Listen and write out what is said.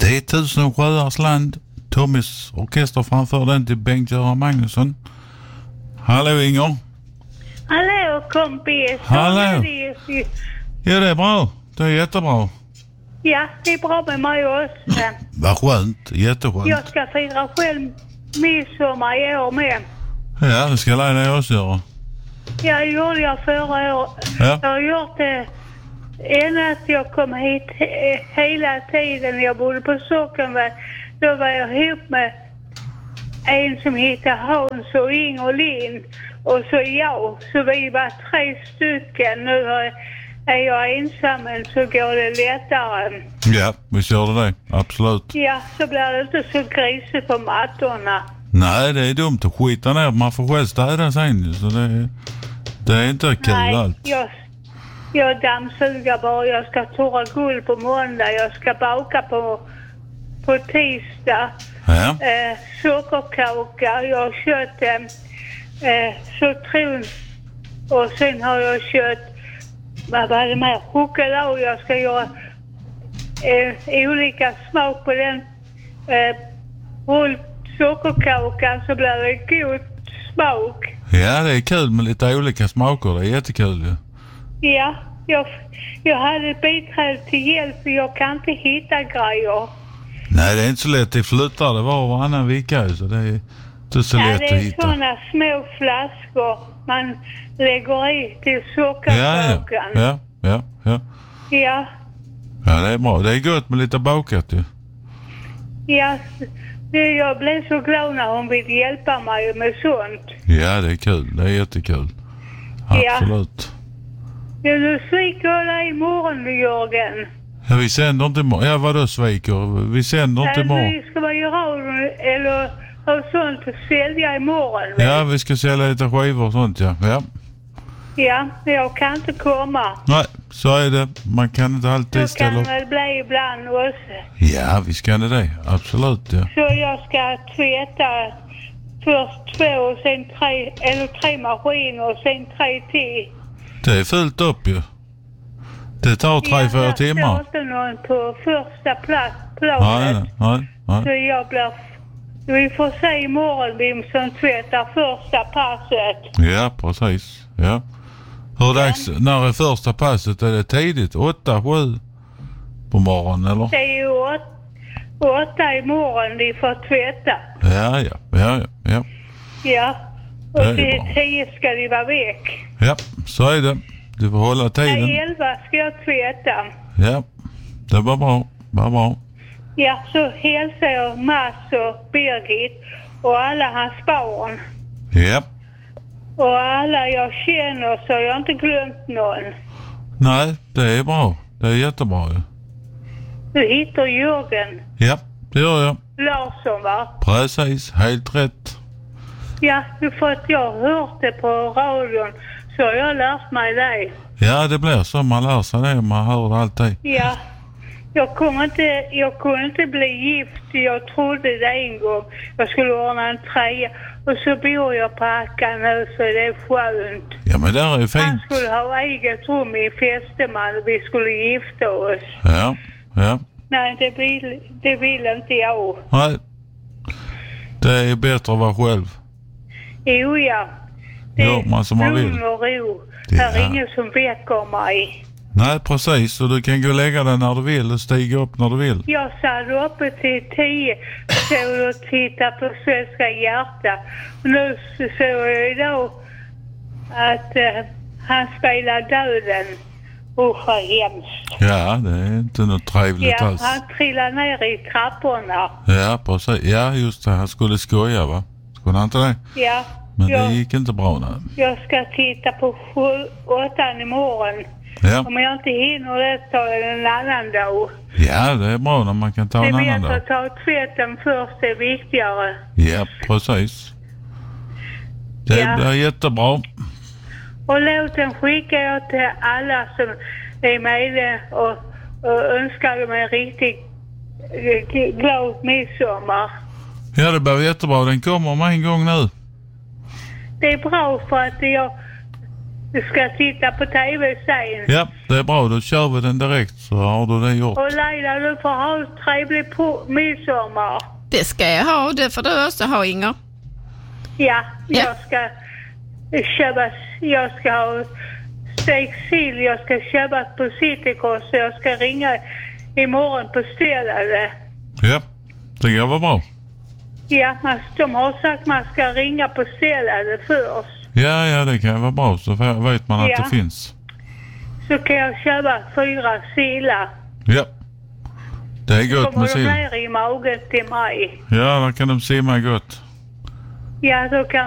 Det är 1000 sjöars land. Tommys orkester framför den till Bengt-Göran Magnusson. Hallå Inger. Hallå kompis. Hallå. Ja, det är bra. Det är jättebra. Ja, det är bra med mig också. Vad skönt. Jätteskönt. Jag ska fira själv midsommar i år med. Ja, det ska jag också göra. Ja, det gjorde jag förra året. Ja. Jag har gjort det ända att jag kom hit hela tiden. Jag bodde på Sockenberg. Då var jag ihop med en som heter Hans och Inger Lind. Och så jag. Så vi var 3 stycken. Nu är jag ensam, men så går det lättare. Ja, vi kör det. Absolut. Ja, så blir det inte så grisigt på mattorna. Nej, det är dumt att skita ner. Man får själv städa sen. Så det är inte kul allt. Jag dammsugar bara. Jag ska torra guld på måndag. Jag ska baka på tisdag. Ja. Sockerkaka. Jag har kött citron. Och sen har jag kött, vad var det med? Choklad. Jag ska göra olika smak på den sockerkakan, så blir det god smak. Ja, det är kul med lite olika smaker. Det är jättekul ju. Ja, jag hade ett biträde till hjälp, för jag kan inte hitta grejer. Nej, det är inte så lätt. Det flyttar det var och varannan vecka, så det är inte så lätt att hitta. Ja, det är sådana små flaskor man lägger i till sockerkakan. Ja. Ja. Ja, det är bra. Det är gott med lite bakat ju. Ja, jag blev så glad när hon vill hjälpa mig med sånt. Ja, det är kul. Det är jättekul. Absolut. Ja, du sviker dig imorgon, Jörgen. Ja, vi sänder inte imorgon. Ja, vadå sviker? Vi sänder inte imorgon. Vi ska vara i radion eller ha sånt att sälja imorgon. Ja, vi ska sälja lite skivor och sånt, ja. Ja, jag kan inte komma. Nej, så är det. Man kan inte alltid ställa upp. Så kan det bli ibland också. Ja, vi ska det. Absolut, ja. Så jag ska tvätta först 2 och sen 3, eller 3 maskiner och sen 3 till. Det är fullt upp ju. Det tar 3-4 timmar. Jag har inte någon på första planet. Nej. Så jag blir... Vi får se imorgon vem som tvättar första passet. Ja, precis. Ja. Hur dags, när är första passet? Är det tidigt? 8-7 på morgonen, eller? Det är ju 8 imorgon de får tvätta. Ja. Ja, och till 10 ska de vara väck. Ja, så är det. Du får hålla tiden. 11 ska jag tvätta. Ja, det var bra. Ja, så hälsar jag Mats och Birgit och alla hans barn. Ja. Och alla jag känner, så jag har inte glömt någon. Nej, det är bra. Det är jättebra ju. Du hittar Jörgen. Ja, det gör jag. Larsson, va? Precis, helt rätt. Ja, för att jag har hört det på radion, så har jag lärt mig det. Ja, det blir så. Man lär sig det. Man hör det alltid. Ja. Jag kunde inte bli gift. Jag trodde det en gång. Jag skulle ordna en träja. Och så bor jag på Acka nu, så det är skönt. Ja, men det är ju fint. Han skulle ha eget rum i Fästeman och vi skulle gifta oss. Ja. Nej, det vill inte jag. Nej. Det är bättre att vara själv. Jo, ja. Det är man som man vill. Lugn och ro. Det är ingen som väcker mig. Nej, precis. Och du kan gå och lägga dig när du vill och stiga upp när du vill. Jag satt uppe till 10 och tittade på Svenska hjärta. Och nu såg jag idag att han spelar döden. Usch, vad hemskt. Ja, det är inte något trevligt alls. Ja, han trillade ner i trapporna. Ja, precis. Ja, just det. Han skulle skoja, va? Skulle han inte det? Ja. Men det gick inte bra, nej. Jag ska titta på 7-8 imorgon. Ja. Om jag inte hinner det, tar jag en annan dag. Ja, det är bra när man kan ta en annan dag. Det är bättre att ta tvätten först, det är viktigare. Ja, precis. Det blir jättebra. Och låten skickar jag till alla som är med och önskar mig en riktigt glad midsommar. Ja, det blir jättebra. Den kommer om en gång nu. Det är bra för att ska titta på tv sen. Ja, det är bra. Då kör vi den direkt så har du det gjort. Och Laila, du får ha en trevlig midsommar. Det ska jag ha, det får du också ha, Inger. Ja, jag ska ha steksil, jag ska köpa på Citygross och jag ska ringa imorgon på stället. Ja, det går väl bra. Ja, de har sagt man ska ringa på stället först. Ja, det kan vara bra så vet man att det finns. Så kan jag köpa 4 silar. Ja, det är gott med sill. Kommer de ner i magen till mig. Ja, då kan de simma gott. Ja, då kan